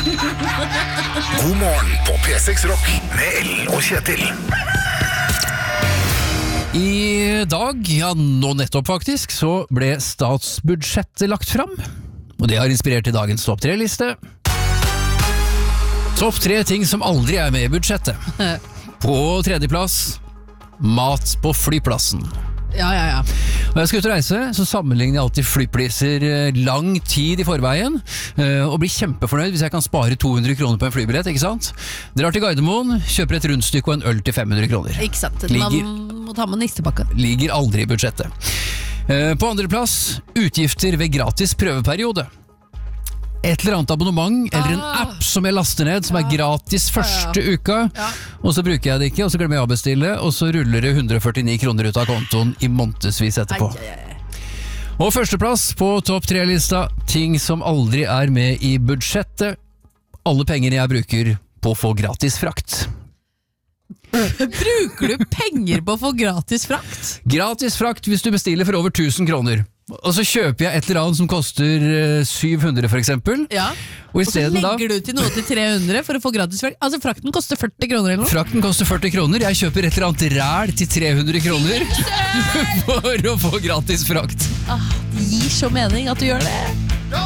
God morgen på P6 Rock med Ellen og Kjetil. I dag, ja nå nettopp faktisk, så ble statsbudsjettet lagt fram. Og det har inspirert til dagens topp 3-liste. Topp 3 ting som aldri er med i budsjettet. På tredjeplass, mat på flyplassen. Ja. Når jeg skal ut og reise, så sammenligner jeg alltid flypriser lang tid i forveien, og blir kjempefornøyd hvis jeg kan spare 200 kroner på en flybillett, ikke sant? Drar til Gardermoen, kjøper et rundstykke og en øl til 500 kroner. Ikke sant, man må ta med nistepakka. Ligger aldri i budsjettet. På andre plass, utgifter ved gratis prøveperiode. Et eller annet abonnement, eller en app som jeg laster ned, som er gratis første uka, og så bruker jeg det ikke, og så glemmer jeg å bestille, og så ruller det 149 kroner ut av kontoen i månedsvis etterpå. Og førsteplass på topp 3-lista, ting som aldri er med i budsjettet. Alle pengene jeg bruker på å få gratis frakt. Bruker du penger på å få gratis frakt? Gratis frakt hvis du bestiller for over 1000 kroner. Og så kjøper jeg et eller annet som koster 700 for eksempel. Ja, og så legger du til noe til 300 for å få gratis frakt. Altså frakten koster 40 kroner eller noe? Frakten koster 40 kroner. Jeg kjøper et eller annet ræl til 300 kroner for å få gratis frakt. Det gir så mening at du gjør det.